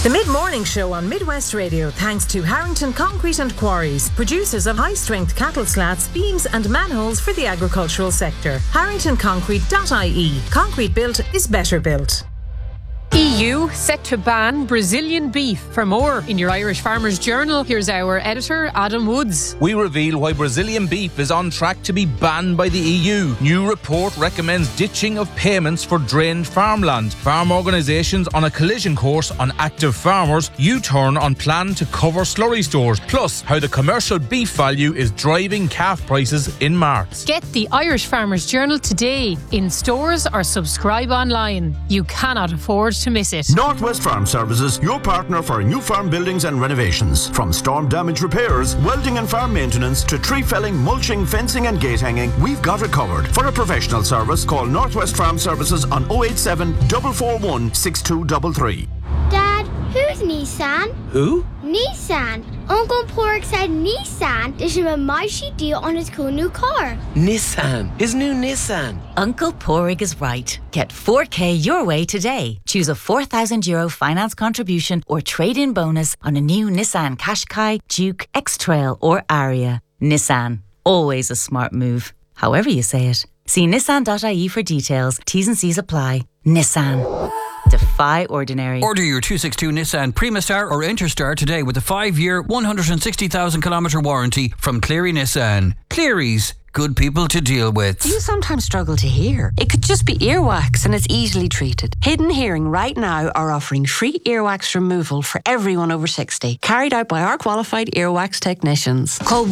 The Mid-Morning Show on Midwest Radio, thanks to Harrington Concrete and Quarries, producers of high-strength cattle slats, beams and manholes for the agricultural sector. HarringtonConcrete.ie. Concrete built is better built. EU set to ban Brazilian beef. For more in your Irish Farmers Journal, here's our editor, Adam Woods. We reveal why Brazilian beef is on track to be banned by the EU. New report recommends ditching of payments for drained farmland. Farm organisations on a collision course on active farmers. U-turn on plan to cover slurry stores. Plus, how the commercial beef value is driving calf prices in March. Get the Irish Farmers Journal today in stores or subscribe online. You cannot afford to miss it. Northwest Farm Services, your partner for new farm buildings and renovations. From storm damage repairs, welding and farm maintenance to tree felling, mulching, fencing and gate hanging, we've got it covered. For a professional service, call Northwest Farm Services on 087 441 6233. Dad, who's Nissan? Who? Nissan. Uncle Pork said Nissan. There's a mighty deal on his cool new car. Nissan. His new Nissan. Uncle Porrig is right. Get 4K your way today. Choose a €4,000 finance contribution or trade-in bonus on a new Nissan Qashqai, Duke, X-Trail or Aria. Nissan. Always a smart move. However you say it. See nissan.ie for details. T's and C's apply. Nissan. Defy ordinary. Order your 262 Nissan Primastar or Interstar today with a 5-year, 160,000-kilometre warranty from Cleary Nissan. Cleary's. Good people to deal with. Do you sometimes struggle to hear? It could just be earwax and it's easily treated. Hidden Hearing right now are offering free earwax removal for everyone over 60, carried out by our qualified earwax technicians. Call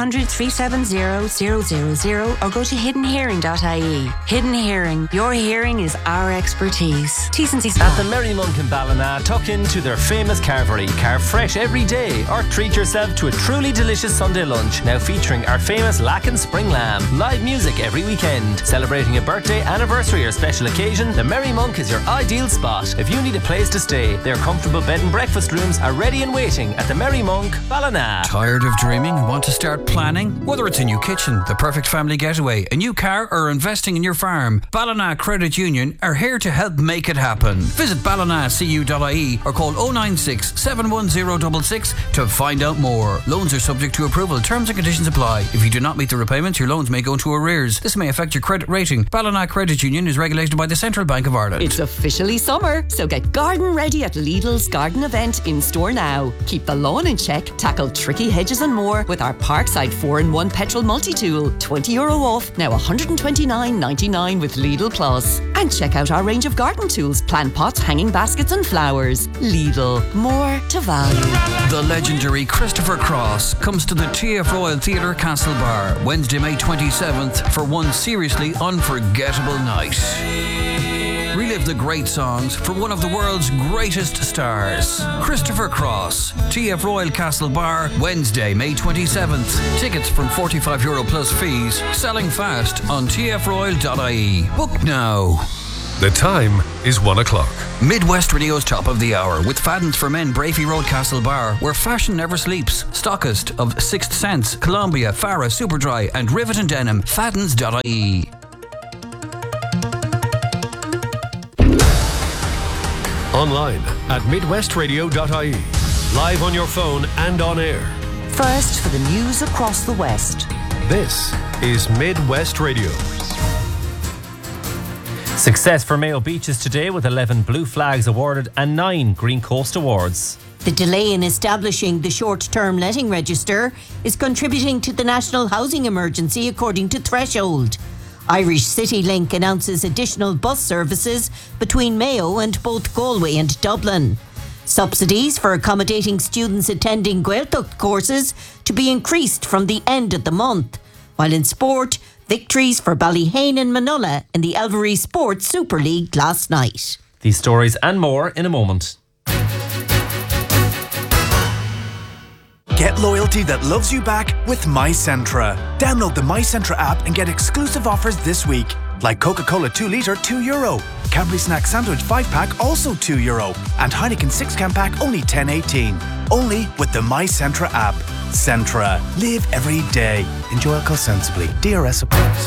1-800-370-000 or go to hiddenhearing.ie. Hidden Hearing, your hearing is our expertise. T's and C's. At the Merry Monk in Ballina, tuck into their famous carvery. Carve fresh every day or treat yourself to a truly delicious Sunday lunch, now featuring our famous Lacken Spring Lamb. Live music every weekend. Celebrating a birthday, anniversary or special occasion, the Merry Monk is your ideal spot. If you need a place to stay, their comfortable bed and breakfast rooms are ready and waiting at the Merry Monk, Ballina. Tired of dreaming and want to start planning? Whether it's a new kitchen, the perfect family getaway, a new car or investing in your farm, Ballina Credit Union are here to help make it happen. Visit ballinacu.ie or call 096 71066 to find out more. Loans are subject to approval. Terms and conditions apply. If you do not meet the repayments, your loans may go into arrears. This may affect your credit rating. Ballina Credit Union is regulated by the Central Bank of Ireland. It's officially summer, so get garden ready at Lidl's garden event in store now. Keep the lawn in check, tackle tricky hedges and more with our Parkside 4-in-1 petrol multi-tool. €20 off, now $129.99 with Lidl Plus. And check out our range of garden tools, plant pots, hanging baskets and flowers. Lidl, more to value. The legendary Christopher Cross comes to the TF Royal Theatre Castlebar Wednesday, May 27th for one seriously unforgettable night. Relive the great songs from one of the world's greatest stars. Christopher Cross, TF Royal Castlebar, Wednesday, May 27th. Tickets from €45 plus fees. Selling fast on tfroyal.ie. Book now. The time is 1 o'clock. Midwest Radio's Top of the Hour with Fadden's for Men, Brafey Road, Castlebar, where fashion never sleeps. Stockist of Sixth Sense, Columbia, Farah, Superdry and Rivet and Denim. Faddens.ie. Online at midwestradio.ie. Live on your phone and on air. First for the news across the West. This is Midwest Radio. Success for Mayo Beaches today with 11 Blue Flags awarded and 9 Green Coast Awards. The delay in establishing the short-term letting register is contributing to the national housing emergency, according to Threshold. Irish City Link announces additional bus services between Mayo and both Galway and Dublin. Subsidies for accommodating students attending Gaeltacht courses to be increased from the end of the month. While in sport, victories for Ballyhane and Manola in the Elvery Sports Super League last night. These stories and more in a moment. Get loyalty that loves you back with MyCentra. Download the MyCentra app and get exclusive offers this week. Like Coca-Cola 2 litre, €2. Cadbury Snack Sandwich 5-pack, also €2. And Heineken 6-can pack, only $10.18. Only with the MyCentra app. Centra. Live every day. Enjoy alcohol sensibly. DRS applies.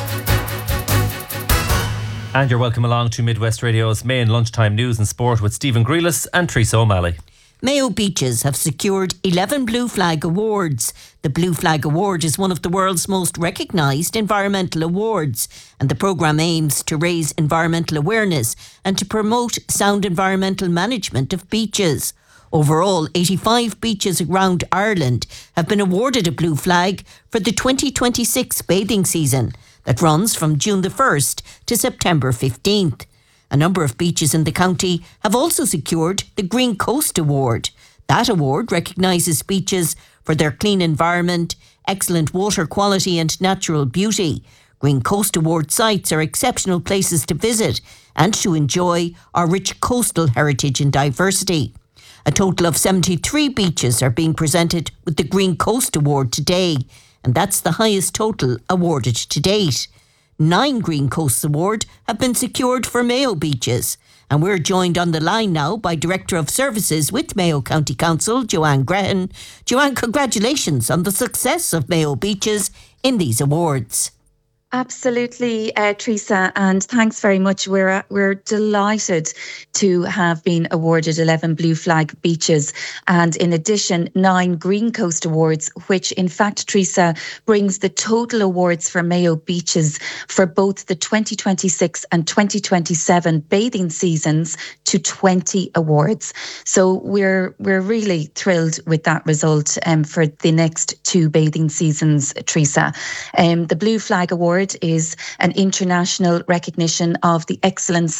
And you're welcome along to Midwest Radio's main lunchtime news and sport with Stephen Grealis and Teresa O'Malley. Mayo Beaches have secured 11 Blue Flag Awards. The Blue Flag Award is one of the world's most recognised environmental awards, and the programme aims to raise environmental awareness and to promote sound environmental management of beaches. Overall, 85 beaches around Ireland have been awarded a Blue Flag for the 2026 bathing season that runs from June the 1st to September 15th. A number of beaches in the county have also secured the Green Coast Award. That award recognises beaches for their clean environment, excellent water quality and natural beauty. Green Coast Award sites are exceptional places to visit and to enjoy our rich coastal heritage and diversity. A total of 73 beaches are being presented with the Green Coast Award today, and that's the highest total awarded to date. 9 Green Coast Awards have been secured for Mayo Beaches. And we're joined on the line now by Director of Services with Mayo County Council, Joanne Grehan. Joanne, congratulations on the success of Mayo Beaches in these awards. Absolutely, Teresa, and thanks very much. We're delighted to have been awarded 11 Blue Flag beaches and in addition 9 Green Coast Awards, which in fact, Teresa, brings the total awards for Mayo Beaches for both the 2026 and 2027 bathing seasons to 20 awards. So we're really thrilled with that result for the next 2 bathing seasons, Teresa. The Blue Flag Award is an international recognition of the excellent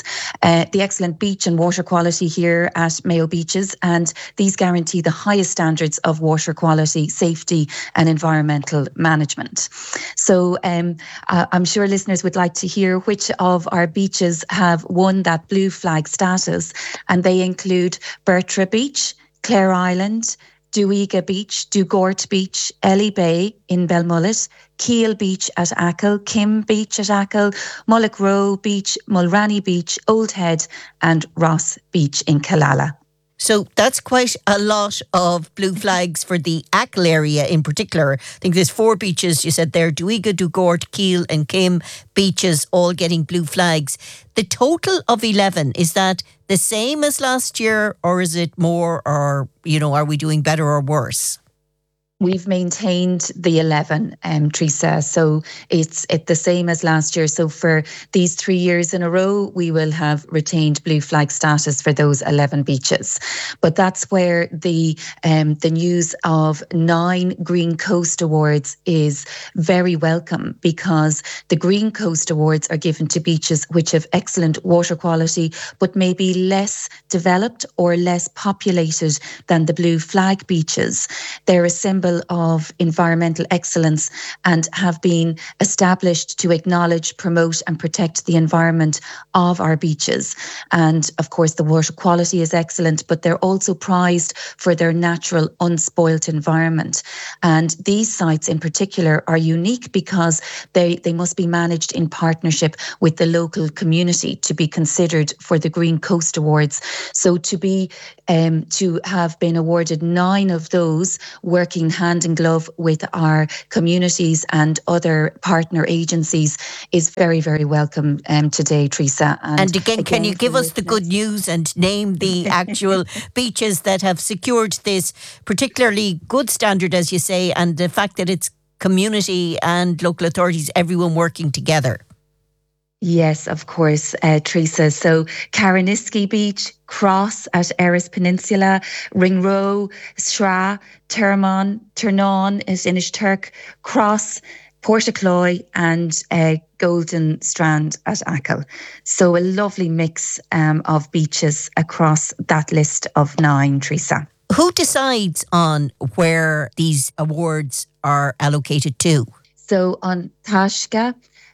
beach and water quality here at Mayo Beaches, and these guarantee the highest standards of water quality, safety and environmental management. So I'm sure listeners would like to hear which of our beaches have won that Blue Flag status, and they include Bertra Beach, Clare Island, Duiga Beach, Dugort Beach, Ellie Bay in Belmullet, Keel Beach at Achill, Kim Beach at Achill, Mullock Row Beach, Mulranny Beach, Old Head and Ross Beach in Killala. So that's quite a lot of blue flags for the Achill area in particular. I think there's 4 beaches, you said there, Duiga, Dugort, Keel and Kim beaches all getting blue flags. The total of 11, is that the same as last year or is it more, or, are we doing better or worse? We've maintained the 11, Teresa, so it's the same as last year. So for these 3 years in a row, we will have retained Blue Flag status for those 11 beaches. But that's where the news of 9 Green Coast Awards is very welcome, because the Green Coast Awards are given to beaches which have excellent water quality, but maybe less developed or less populated than the Blue Flag beaches. They're a symbol of environmental excellence and have been established to acknowledge, promote and protect the environment of our beaches. And of course the water quality is excellent, but they're also prized for their natural unspoilt environment. And these sites in particular are unique because they must be managed in partnership with the local community to be considered for the Green Coast Awards. So to have been awarded 9 of those, working hand in glove with our communities and other partner agencies, is very, very welcome today, Teresa. And again, can you give us the good news and name the actual beaches that have secured this particularly good standard, as you say, and the fact that it's community and local authorities, everyone working together? Yes, of course, Teresa. So Cariniski Beach, Cross at Erris Peninsula, Ringroe, Sra, Termon, Ternon at Inishturk, Cross, Portacloy and Golden Strand at Achill. So a lovely mix of beaches across that list of 9, Teresa. Who decides on where these awards are allocated to? So on Taishga,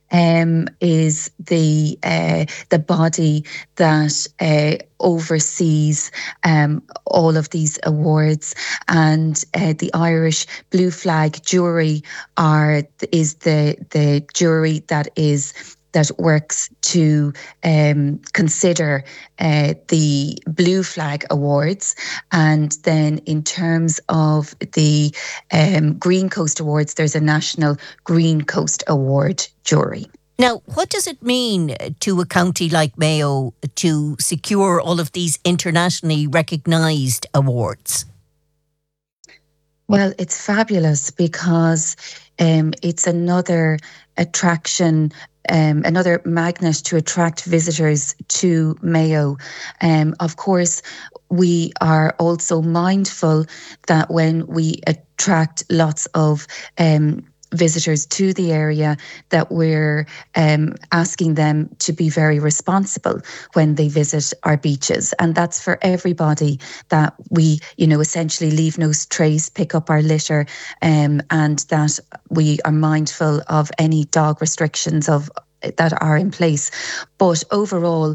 is the body that oversees all of these awards, and the Irish Blue Flag jury is the jury that works to consider the Blue Flag Awards. And then in terms of the Green Coast Awards, there's a National Green Coast Award jury. Now, what does it mean to a county like Mayo to secure all of these internationally recognised awards? Well, it's fabulous because it's another attraction, another magnet to attract visitors to Mayo. Of course, we are also mindful that when we attract lots of visitors to the area, that we're asking them to be very responsible when they visit our beaches. And that's for everybody, that we, essentially leave no trace, pick up our litter, and that we are mindful of any dog restrictions that are in place. But overall,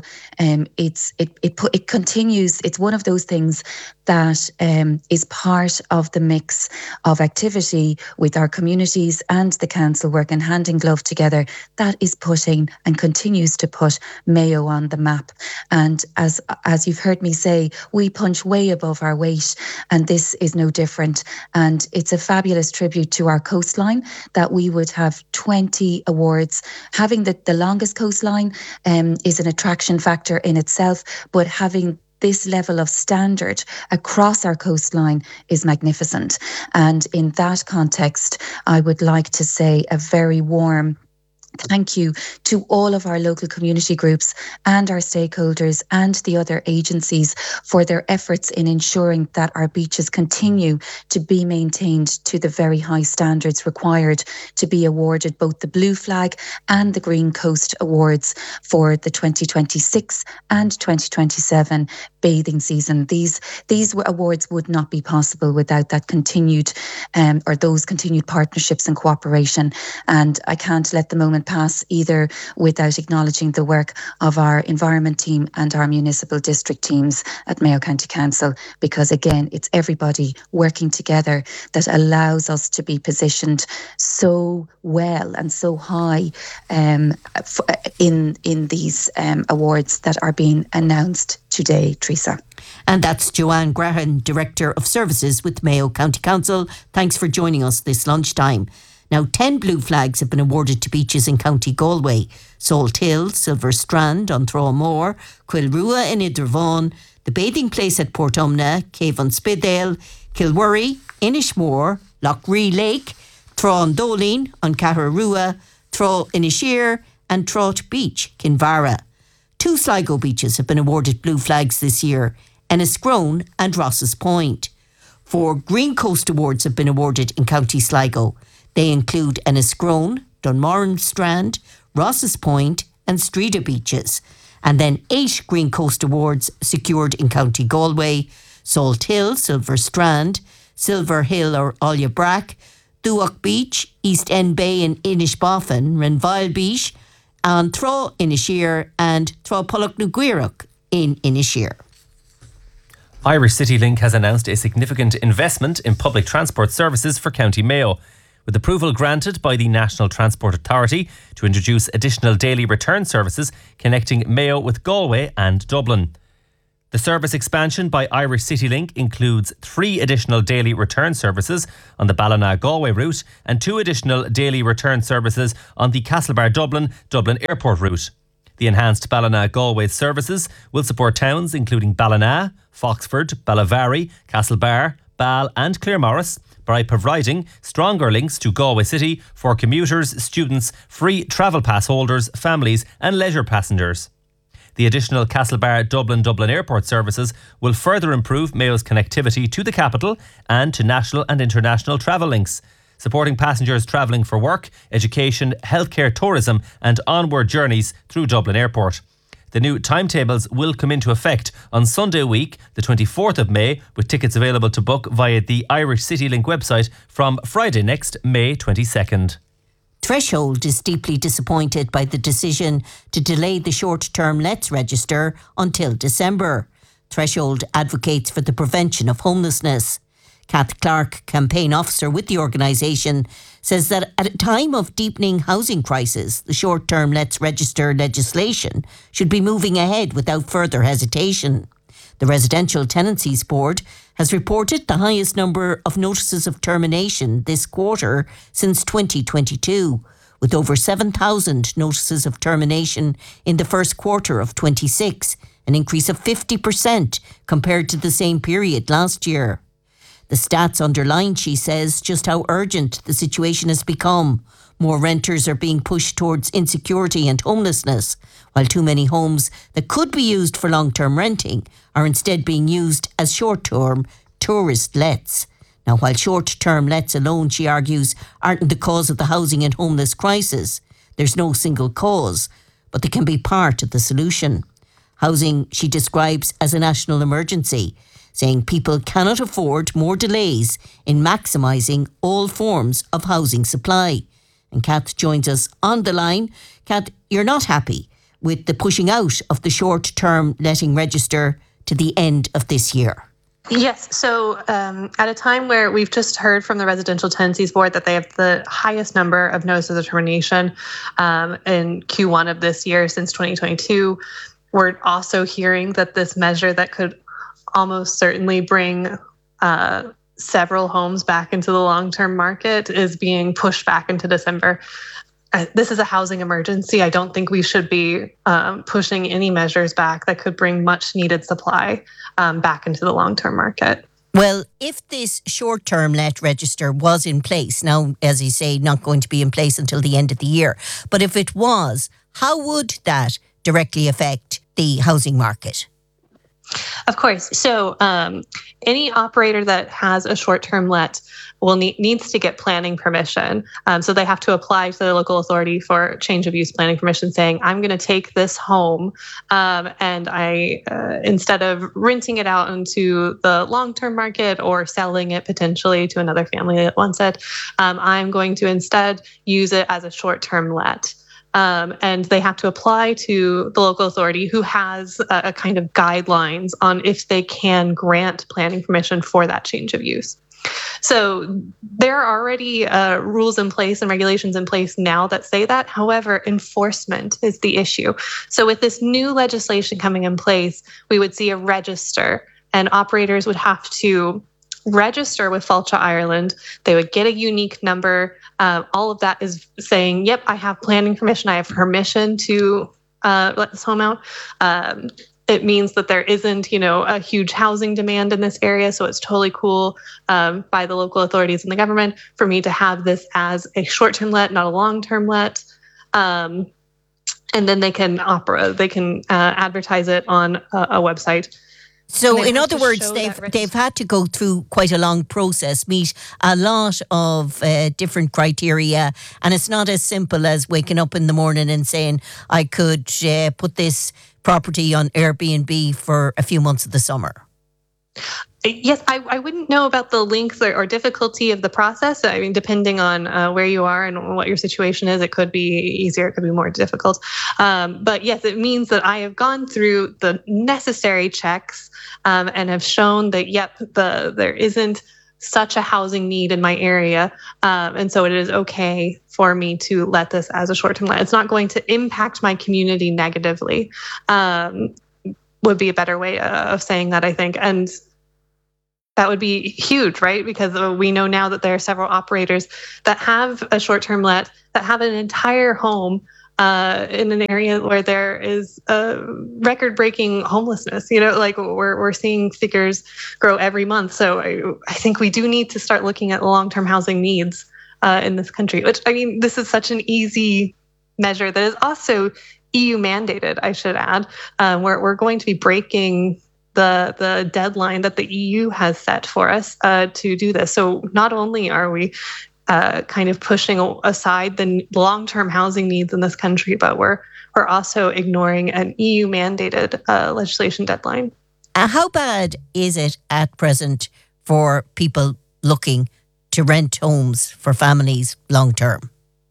it continues. It's one of those things that is part of the mix of activity with our communities and the council working hand in glove together that is putting and continues to put Mayo on the map. And as you've heard me say, we punch way above our weight, and this is no different. And it's a fabulous tribute to our coastline that we would have 20 awards. Having the longest coastline is an attraction factor in itself, but having this level of standard across our coastline is magnificent. And in that context, I would like to say a very warm thank you to all of our local community groups and our stakeholders and the other agencies for their efforts in ensuring that our beaches continue to be maintained to the very high standards required to be awarded both the Blue Flag and the Green Coast Awards for the 2026 and 2027 bathing season. These awards would not be possible without that continued those continued partnerships and cooperation. And I can't let the moment pass either without acknowledging the work of our environment team and our municipal district teams at Mayo County Council, because again, it's everybody working together that allows us to be positioned so well and so high in these awards that are being announced today, Teresa. And that's Joanne Graham, Director of Services with Mayo County Council. Thanks for joining us this lunchtime. Now, 10 blue flags have been awarded to beaches in County Galway: Salt Hill, Silver Strand, Onthroamore, Quilrua in Idervaughan, the bathing place at Portumna, Cave on Spidale, Kilworry, Inishmore, Loughree Lake, Thrawn-Doline on Caharrua, Thraw-Inisheer and Trout Beach, Kinvara. 2 Sligo beaches have been awarded blue flags this year: Enniscrone and Ross's Point. 4 Green Coast Awards have been awarded in County Sligo. They include Enniscrone, Dunmoran Strand, Ross's Point and Streeda beaches. And then 8 Green Coast Awards secured in County Galway: Salt Hill, Silver Strand, Silver Hill or Olliabrack, Duach Beach, East End Bay in Inishboffin, Renville Beach, and Thraw-Inisheer and Thraw-Pollok-Nuguiruk in Inisheer. Irish CityLink has announced a significant investment in public transport services for County Mayo, with approval granted by the National Transport Authority to introduce additional daily return services connecting Mayo with Galway and Dublin. The service expansion by Irish CityLink includes 3 additional daily return services on the Ballina-Galway route and 2 additional daily return services on the Castlebar-Dublin Airport route. The enhanced Ballina-Galway services will support towns including Ballina, Foxford, Ballavary, Castlebar, Ball and Claremorris by providing stronger links to Galway City for commuters, students, free travel pass holders, families and leisure passengers. The additional Castlebar-Dublin Airport services will further improve Mayo's connectivity to the capital and to national and international travel links, supporting passengers travelling for work, education, healthcare, tourism and onward journeys through Dublin Airport. The new timetables will come into effect on Sunday week, the 24th of May, with tickets available to book via the Irish CityLink website from Friday next, May 22nd. Threshold is deeply disappointed by the decision to delay the short-term Let's register until December. Threshold advocates for the prevention of homelessness. Kath Clark, campaign officer with the organisation, says that at a time of deepening housing crisis, the short-term Let's Register legislation should be moving ahead without further hesitation. The Residential Tenancies Board has reported the highest number of notices of termination this quarter since 2022, with with over 7,000 notices of termination in the first quarter of 26, an increase of 50% compared to the same period last year. The stats underline, she says, just how urgent the situation has become. More renters are being pushed towards insecurity and homelessness, while too many homes that could be used for long-term renting are instead being used as short-term tourist lets. Now, while short-term lets alone, she argues, aren't the cause of the housing and homeless crisis, there's no single cause, but they can be part of the solution. Housing, she describes as a national emergency, saying people cannot afford more delays in maximising all forms of housing supply. And Kath joins us on the line. Kath, you're not happy with the pushing out of the short-term letting register to the end of this year. Yes. So at a time where we've just heard from the Residential Tenancies Board that they have the highest number of notices of termination in Q1 of this year since 2022, we're also hearing that this measure that could almost certainly bring several homes back into the long-term market is being pushed back into December. This is a housing emergency. I don't think we should be pushing any measures back that could bring much needed supply back into the long-term market. Well, if this short-term let register was in place, now, as you say, not going to be in place until the end of the year, but if it was, how would that directly affect the housing market? Of course. So any operator that has a short-term let will needs to get planning permission. So they have to apply to the local authority for change of use planning permission, saying, I'm going to take this home and I, instead of renting it out into the long-term market or selling it potentially to another family that wants it, I'm going to instead use it as a short-term let. And they have to apply to the local authority who has a kind of guidelines on if they can grant planning permission for that change of use. So there are already rules in place and regulations in place now that say that. However, enforcement is the issue. So with this new legislation coming in place, we would see a register, and operators would have to register with Fáilte Ireland. They would get a unique number. All of that is saying, yep, I have planning permission. I have permission to let this home out. It means that there isn't, a huge housing demand in this area. So it's totally cool by the local authorities and the government for me to have this as a short-term let, not a long-term let. And then they can advertise it on a website. So in other words, they've had to go through quite a long process, meet a lot of different criteria, and it's not as simple as waking up in the morning and saying, I could put this property on Airbnb for a few months of the summer. Yes, I wouldn't know about the length or difficulty of the process. I mean, depending on where you are and what your situation is, it could be easier, it could be more difficult. But yes, it means that I have gone through the necessary checks and have shown that, there isn't such a housing need in my area. And so it is okay for me to let this as a short-term let. It's not going to impact my community negatively, would be a better way of saying that, I think. And that would be huge, right? Because we know now that there are several operators that have a short-term let, that have an entire home in an area where there is record-breaking homelessness. We're seeing figures grow every month. So I think we do need to start looking at long-term housing needs in this country, which, this is such an easy measure that is also EU mandated, I should add. We're going to be breaking the deadline that the EU has set for us to do this. So not only are we kind of pushing aside the long-term housing needs in this country, but we're also ignoring an EU mandated legislation deadline. How bad is it at present for people looking to rent homes for families long-term?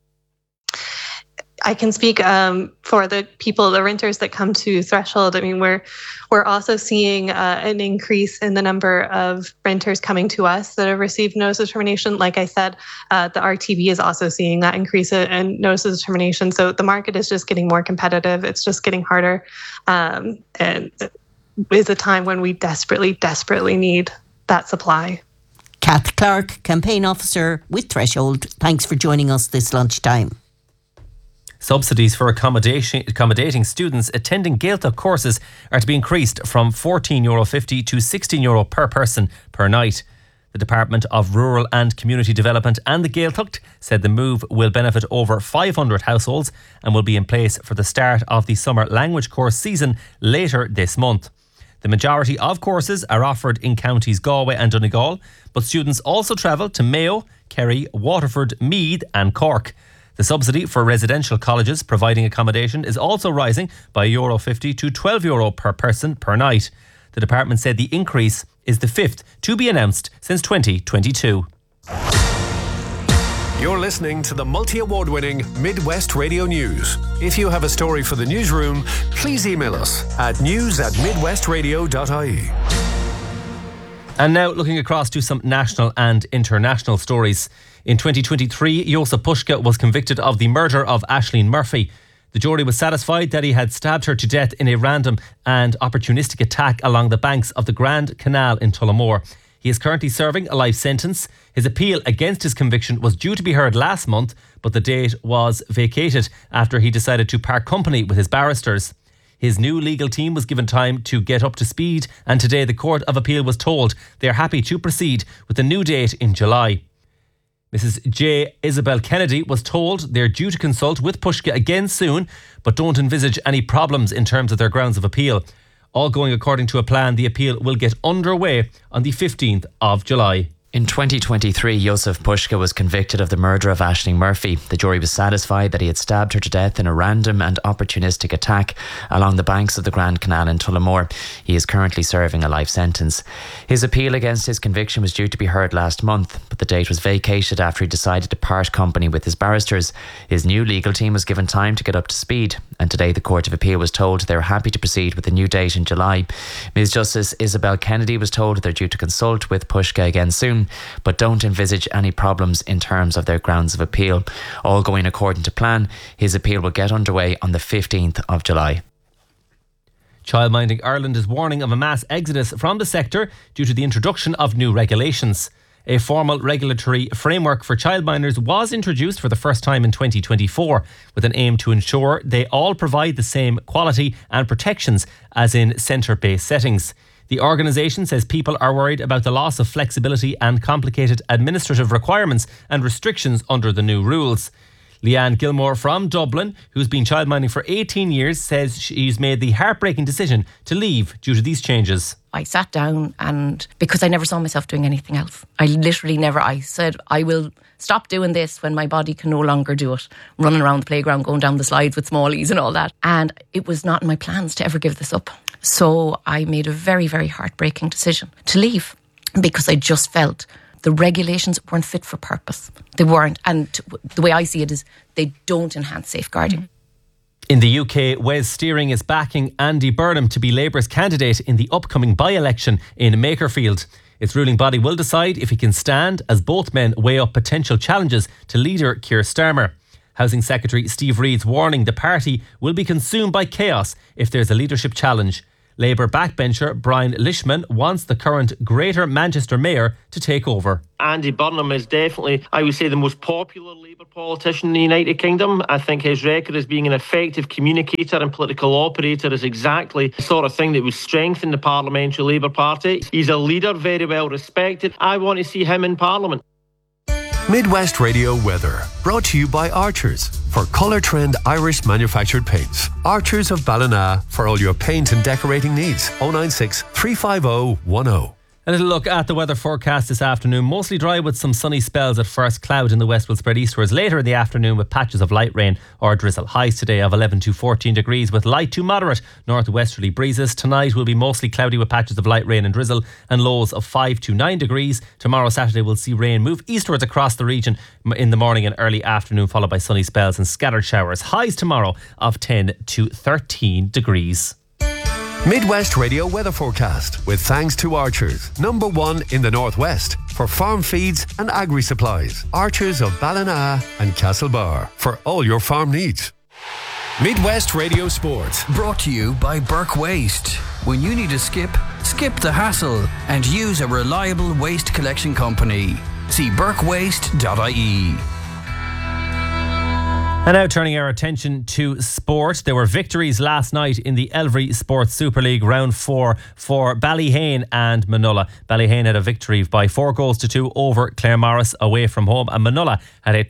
I can speak for the people, the renters that come to Threshold. We're also seeing an increase in the number of renters coming to us that have received notice of termination. Like I said, the RTB is also seeing that increase in notices of termination. So the market is just getting more competitive. It's just getting harder. And it is a time when we desperately, desperately need that supply. Kath Clark, Campaign Officer with Threshold, thanks for joining us this lunchtime. Subsidies for accommodating students attending Gaeltacht courses are to be increased from €14.50 to €16 per person per night. The Department of Rural and Community Development and the Gaeltacht said the move will benefit over 500 households and will be in place for the start of the summer language course season later this month. The majority of courses are offered in counties Galway and Donegal, but students also travel to Mayo, Kerry, Waterford, Meath and Cork. The subsidy for residential colleges providing accommodation is also rising by €50 to €12 per person per night. The department said the increase is the fifth to be announced since 2022. You're listening to the multi-award-winning Midwest Radio News. If you have a story for the newsroom, please email us at news@midwestradio.ie. And now looking across to some national and international stories. In 2023, Josip Puska was convicted of the murder of Aisling Murphy. The jury was satisfied that he had stabbed her to death in a random and opportunistic attack along the banks of the Grand Canal in Tullamore. He is currently serving a life sentence. His appeal against his conviction was due to be heard last month, but the date was vacated after he decided to part company with his barristers. His new legal team was given time to get up to speed, and today the Court of Appeal was told they are happy to proceed with a new date in July. Mrs. J. Isabel Kennedy was told they're due to consult with Puska again soon, but don't envisage any problems in terms of their grounds of appeal. All going according to a plan, the appeal will get underway on the 15th of July. In 2023, Josip Puska was convicted of the murder of Aisling Murphy. The jury was satisfied that he had stabbed her to death in a random and opportunistic attack along the banks of the Grand Canal in Tullamore. He is currently serving a life sentence. His appeal against his conviction was due to be heard last month, but the date was vacated after he decided to part company with his barristers. His new legal team was given time to get up to speed, and today the Court of Appeal was told they were happy to proceed with a new date in July. Ms. Justice Isabel Kennedy was told they're due to consult with Puska again soon, but don't envisage any problems in terms of their grounds of appeal. All going according to plan, his appeal will get underway on the 15th of July. Childminding Ireland is warning of a mass exodus from the sector due to the introduction of new regulations. A formal regulatory framework for childminders was introduced for the first time in 2024 with an aim to ensure they all provide the same quality and protections as in centre-based settings. The organisation says people are worried about the loss of flexibility and complicated administrative requirements and restrictions under the new rules. Leanne Gilmore from Dublin, who's been childminding for 18 years, says she's made the heartbreaking decision to leave due to these changes. I sat down, and because I never saw myself doing anything else. I said, I will stop doing this when my body can no longer do it. Running around the playground, going down the slides with smallies and all that. And it was not in my plans to ever give this up. So I made a very, very heartbreaking decision to leave because I just felt the regulations weren't fit for purpose. They weren't. And the way I see it is they don't enhance safeguarding. In the UK, Wes Steering is backing Andy Burnham to be Labour's candidate in the upcoming by-election in Makerfield. Its ruling body will decide if he can stand as both men weigh up potential challenges to leader Keir Starmer. Housing Secretary Steve Reid's warning the party will be consumed by chaos if there's a leadership challenge. Labour backbencher Brian Lishman wants the current Greater Manchester Mayor to take over. Andy Burnham is definitely, I would say, the most popular Labour politician in the United Kingdom. I think his record as being an effective communicator and political operator is exactly the sort of thing that would strengthen the Parliamentary Labour Party. He's a leader, very well respected. I want to see him in Parliament. Midwest Radio Weather, brought to you by Archers for Colour Trend Irish manufactured paints. Archers of Ballina for all your paint and decorating needs. 096 350 10. A little look at the weather forecast this afternoon. Mostly dry with some sunny spells at first. Cloud in the west will spread eastwards later in the afternoon with patches of light rain or drizzle. Highs today of 11 to 14 degrees with light to moderate northwesterly breezes. Tonight will be mostly cloudy with patches of light rain and drizzle and lows of 5 to 9 degrees. Tomorrow, Saturday, we'll see rain move eastwards across the region in the morning and early afternoon, followed by sunny spells and scattered showers. Highs tomorrow of 10 to 13 degrees. Midwest Radio weather forecast with thanks to Archers, #1 in the Northwest for farm feeds and agri supplies. Archers of Ballina and Castlebar for all your farm needs. Midwest Radio Sport, brought to you by Burke Waste. When you need a skip the hassle and use a reliable waste collection company. See burkewaste.ie. And now turning our attention to sport. There were victories last night in the Elvery Sports Super League round 4 for Ballyhane and Manola. Ballyhane had a victory by 4-2 over Claremorris away from home, and Manola had a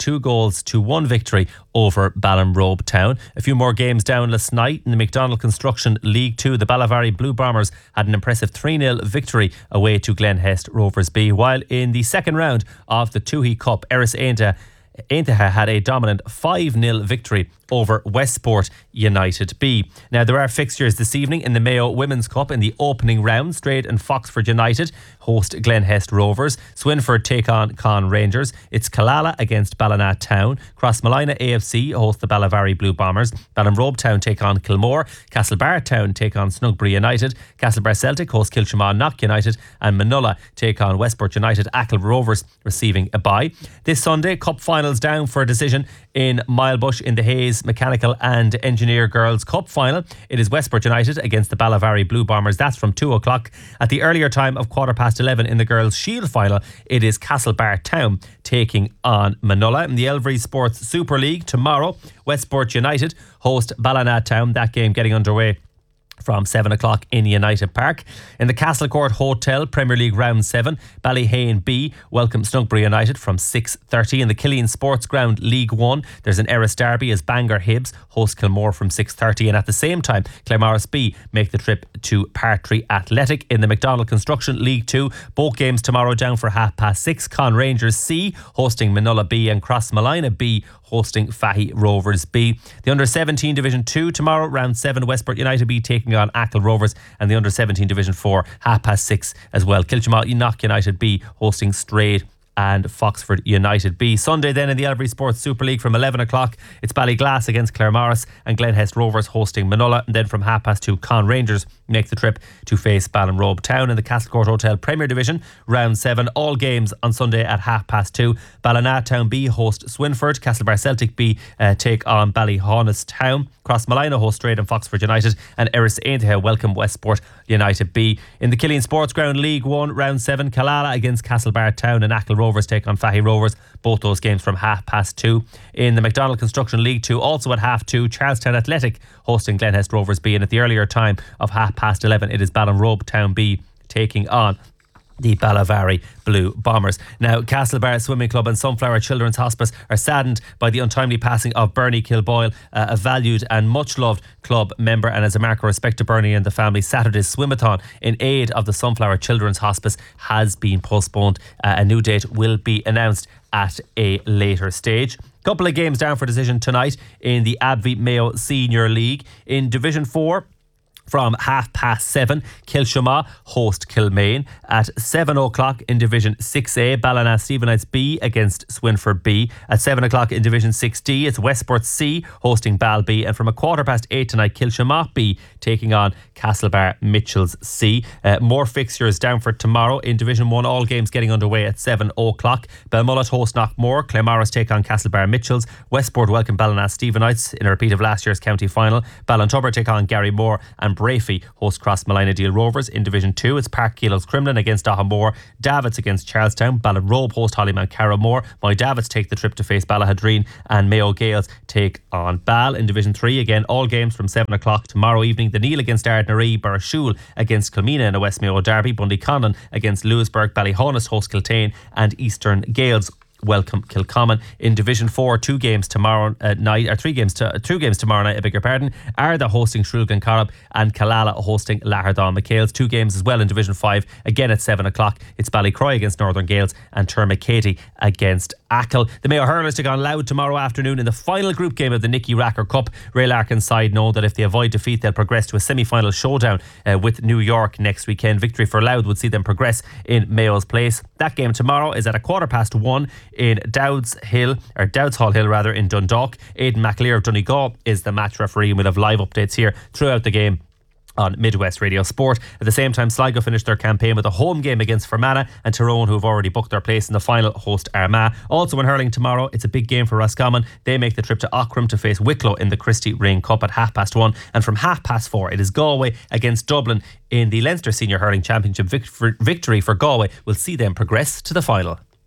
2-1 victory over Ballinrobe Town. A few more games down last night in the McDonald Construction League 2. The Ballavary Blue Bombers had an impressive 3-0 victory away to Glenhest Rovers B, while in the second round of the Toohey Cup, Erris Aintaha had a dominant 5-0 victory over Westport United B. Now, there are fixtures this evening in the Mayo Women's Cup in the opening round. Straight and Foxford United host Glenhest Rovers. Swinford take on Con Rangers. It's Killala against Ballina Town. Crossmolina AFC host the Ballavary Blue Bombers. Ballinrobe Town take on Kilmore. Castlebar Town take on Snugbury United. Castlebar Celtic host Kilshaman Knock United. And Manola take on Westport United. Achill Rovers receiving a bye. This Sunday, Cup finals down for a decision in Milebush in the Hayes Mechanical and Engineer Girls Cup final. It is Westport United against the Ballavary Blue Bombers. That's from 2 o'clock. At the earlier time of 11:15 in the Girls Shield final, it is Castlebar Town taking on Manola. In the Elvery Sports Super League tomorrow, Westport United host Ballina Town. That game getting underway from 7 o'clock in United Park. In the Castlecourt Hotel Premier League Round 7, Ballyhane B welcome Snugbury United from 6:30. In the Killeen Sports Ground League 1, there's an Erris Derby as Bangor Hibs host Kilmore from 6:30. And at the same time, Claremorris B make the trip to Partry Athletic. In the McDonald Construction League 2, both games tomorrow down for 6:30. Con Rangers C hosting Manola B and Crossmolina B hosting Fahy Rovers B. The Under-17 Division 2 tomorrow, round 7, Westport United B taking on Achill Rovers, and the Under-17 Division 4, 6:30 as well. Kilshamal Knock United B hosting Straight and Foxford United B. Sunday then in the Elvery Sports Super League from 11 o'clock, it's Ballyglass against Claremorris and Glenhest Rovers hosting Manola. And then from 2:30, Con Rangers make the trip to face Ballinrobe Town. In the Castlecourt Hotel Premier Division, round 7, all games on Sunday at 2:30. Ballina Town B host Swinford. Castlebar Celtic B take on Ballyhaunis Town. Crossmolina host Straight and Foxford United, and Erris Aintaha welcome Westport United B. In the Killeen Sports Ground League 1, round 7, Killala against Castlebar Town and Achill Rovers take on Fahy Rovers. Both those games from 2:30. In the McDonald Construction League 2, also at 2:30, Charlestown Athletic hosting Glenhest Rovers B. And at the earlier time of 11:30, it is Ballinrobe Town B taking on the Ballavary Blue Bombers. Now, Castlebar Swimming Club and Sunflower Children's Hospice are saddened by the untimely passing of Bernie Kilboyle, a valued and much loved club member, and as a mark of respect to Bernie and the family, Saturday's swimathon in aid of the Sunflower Children's Hospice has been postponed. A new date will be announced at a later stage. Couple of games down for decision tonight in the Abvie Mayo Senior League. In Division 4, from 7:30, Kilshaman host Kilmaine. At 7 o'clock in Division 6A, Ballina Stephenites B against Swinford B. At 7 o'clock in Division 6D, it's Westport C hosting Bal B. And from 8:15 tonight, Kilshaman B taking on Castlebar Mitchells C. More fixtures down for tomorrow in Division 1, all games getting underway at 7 o'clock. Belmullet host Knockmore. Claremorris take on Castlebar Mitchells. Westport welcome Ballina Stephenites in a repeat of last year's county final. Ballintubber take on Gary Moore, and Brafey host Crossmolina Deal Rovers. In Division 2, it's Park Keelos Crumlin against Dahamore. Davids against Charlestown. Ballinrobe host Hollymount Carramore. My Davids take the trip to face Ballahadreen, and Mayo Gales take on Bal. In Division 3, again, all games from 7 o'clock tomorrow evening. The Neil against Ardnaree. Burrashool against Kilmina in a West Mayo derby. Bundyconnon against Lewisburg. Ballyhaunis host Kiltane, and Eastern Gales welcome Kilcommon. In Division 4, 2 games tomorrow night, or 2 games tomorrow night, I beg your pardon. Arda hosting Shrulgan Corrib and Killala hosting Lahardon McHale's. 2 games as well in Division 5, again at 7 o'clock. It's Ballycroy against Northern Gales and Termacady against Achill. The Mayo Hurlers take on Louth tomorrow afternoon in the final group game of the Nicky Racker Cup. Ray Larkin's side know that if they avoid defeat, they'll progress to a semi-final showdown with New York next weekend. Victory for Louth would see them progress in Mayo's place. That game tomorrow is at 1:15 in Dowds Hall Hill in Dundalk. Aidan McAleer of Donegal is the match referee, and we'll have live updates here throughout the game on Midwest Radio Sport. At the same time, Sligo finished their campaign with a home game against Fermanagh, and Tyrone, who have already booked their place in the final, host Armagh. Also in hurling tomorrow, it's a big game for Roscommon. They make the trip to Aughrim to face Wicklow in the Christy Ring Cup at 1:30. And from 4:30, it is Galway against Dublin in the Leinster Senior Hurling Championship. Victory for Galway will see them progress to the final.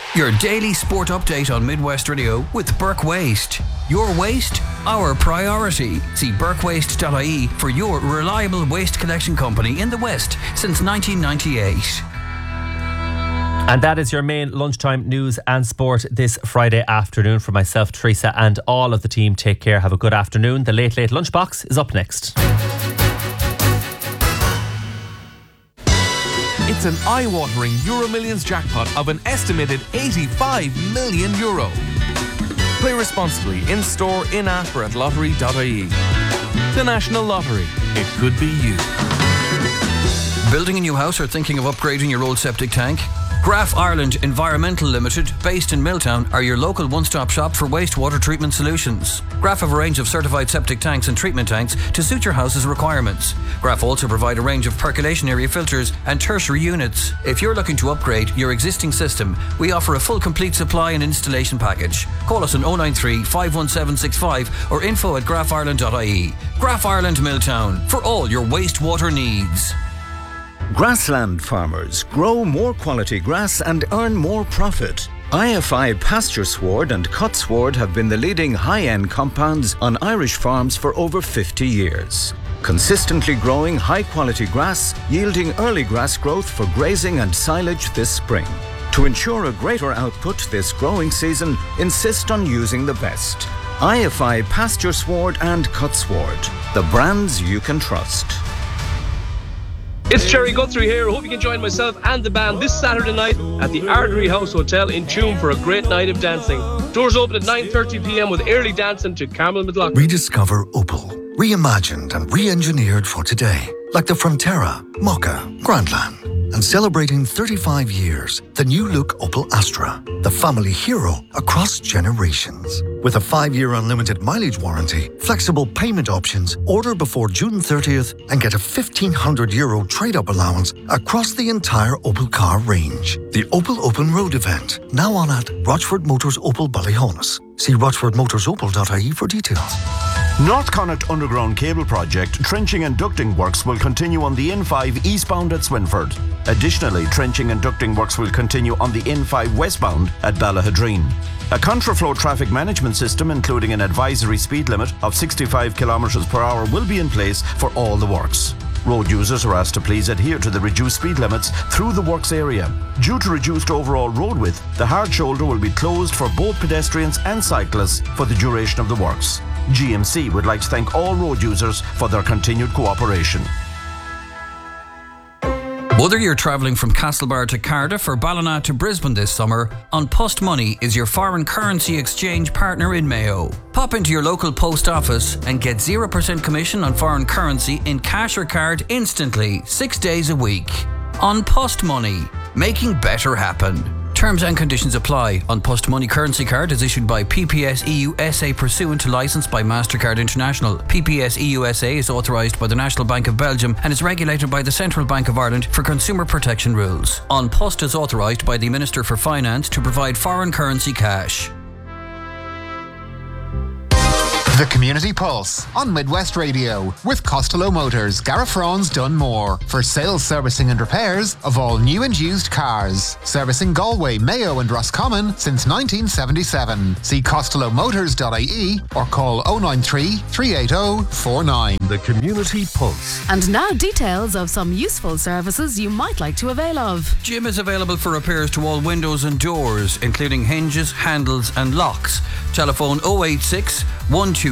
Your daily sport update on Midwest Radio with Burke Waste. Your waste, our priority. See burkewaste.ie for your reliable waste collection company in the West since 1998. And that is your main lunchtime news and sport this Friday afternoon. For myself, Teresa, and all of the team, take care. Have a good afternoon. The Late Lunchbox is up next. It's an eye-watering Euro Millions jackpot of an estimated €85 million. Play responsibly in-store, in-app or at lottery.ie. The National Lottery. It could be you. Building a new house or thinking of upgrading your old septic tank? Graf Ireland Environmental Limited, based in Milltown, are your local one-stop shop for wastewater treatment solutions. Graf have a range of certified septic tanks and treatment tanks to suit your house's requirements. Graf also provide a range of percolation area filters and tertiary units. If you're looking to upgrade your existing system, we offer a full complete supply and installation package. Call us on 093 51765 or info@grafireland.ie. Graf Ireland Milltown, for all your wastewater needs. Grassland farmers grow more quality grass and earn more profit. IFI Pasture Sward and Cut Sward have been the leading high-end compounds on Irish farms for over 50 years. Consistently growing high-quality grass, yielding early grass growth for grazing and silage this spring. To ensure a greater output this growing season, insist on using the best. IFI Pasture Sward and Cut Sward, the brands you can trust. It's Jerry Guthrie here. I hope you can join myself and the band this Saturday night at the Ardery House Hotel in Tuam for a great night of dancing. Doors open at 9:30 p.m. with early dancing to Carmel McLaughlin. Rediscover Opel. Reimagined and re-engineered for today. Like the Frontera, Mokka, Grandland. And celebrating 35 years, the new look Opel Astra. The family hero across generations. With a 5-year unlimited mileage warranty, flexible payment options, order before June 30th and get a €1,500 trade-up allowance across the entire Opel car range. The Opel Open Road event, now on at Rochford Motors Opel Ballyhonus. See rochfordmotorsopel.ie for details. North Connacht Underground Cable Project trenching and ducting works will continue on the N5 eastbound at Swinford. Additionally, trenching and ducting works will continue on the N5 westbound at Ballahadreen. A contraflow traffic management system, including an advisory speed limit of 65 km/h, will be in place for all the works. Road users are asked to please adhere to the reduced speed limits through the works area. Due to reduced overall road width, the hard shoulder will be closed for both pedestrians and cyclists for the duration of the works. GMC would like to thank all road users for their continued cooperation. Whether you're travelling from Castlebar to Cardiff or Ballina to Brisbane this summer, An Post Money is your foreign currency exchange partner in Mayo. Pop into your local post office and get 0% commission on foreign currency in cash or card instantly, 6 days a week. An Post Money, making better happen. Terms and conditions apply. An Post Money currency card is issued by PPS EU SA pursuant to licence by MasterCard International. PPS EU SA is authorised by the National Bank of Belgium and is regulated by the Central Bank of Ireland for consumer protection rules. An Post is authorised by the Minister for Finance to provide foreign currency cash. The Community Pulse on Midwest Radio with Costello Motors, Garafraun's Dunmore for sales, servicing and repairs of all new and used cars. Servicing Galway, Mayo and Roscommon since 1977. See costellomotors.ie or call 093 380 49. The Community Pulse. And now details of some useful services you might like to avail of. Jim is available for repairs to all windows and doors, including hinges, handles and locks. Telephone 086 120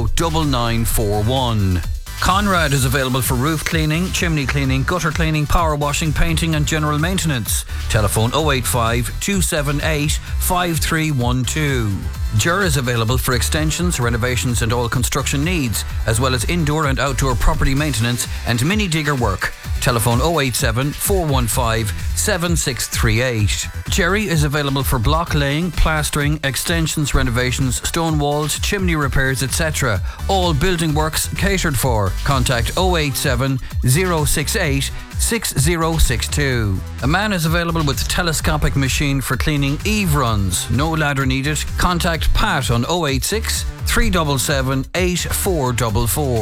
9941. Conrad is available for roof cleaning, chimney cleaning, gutter cleaning, power washing, painting and general maintenance. Telephone 085 278 5312. Jur is available for extensions, renovations and all construction needs, as well as indoor and outdoor property maintenance and mini digger work. Telephone 087 415 7638. Jerry is available for block laying, plastering, extensions, renovations, stone walls, chimney repairs, etc. All building works catered for. Contact 087 068 6062. A man is available with telescopic machine for cleaning eave runs. No ladder needed. Contact Pat on 086 377 8444.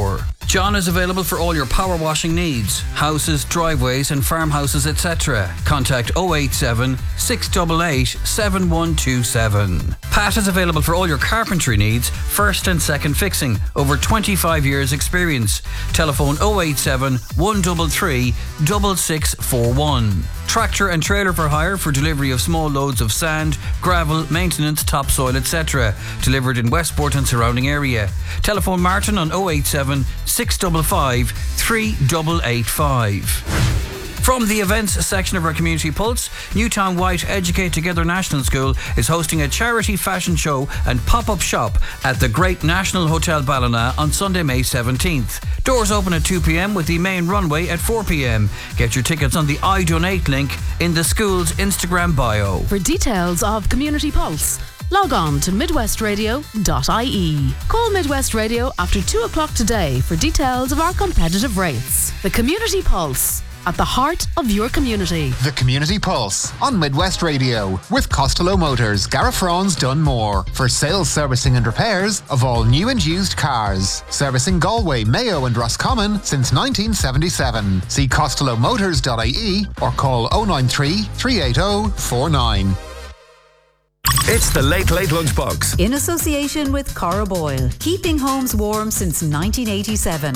John is available for all your power washing needs, houses, driveways and farmhouses, etc. Contact 087 688 7127. Pat is available for all your carpentry needs, first and second fixing, over 25 years experience. Telephone 087 133 6641. Tractor and trailer for hire for delivery of small loads of sand, gravel, maintenance, topsoil, etc. Delivered in Westport and surrounding area. Telephone Martin on 087 655 3885. From the events section of our Community Pulse, Newtown White Educate Together National School is hosting a charity fashion show and pop-up shop at the Great National Hotel Ballina on Sunday, May 17th. Doors open at 2 p.m. with the main runway at 4 p.m. Get your tickets on the I Donate link in the school's Instagram bio. For details of Community Pulse, log on to midwestradio.ie. Call Midwest Radio after 2 o'clock today for details of our competitive rates. The Community Pulse, at the heart of your community. The Community Pulse on Midwest Radio with Costello Motors, Garafrons Dunmore, for sales, servicing and repairs of all new and used cars. Servicing Galway, Mayo and Roscommon since 1977. See costellomotors.ie or call 093 380 49. It's the Late Late Lunchbox. In association with Cora Boyle, keeping homes warm since 1987.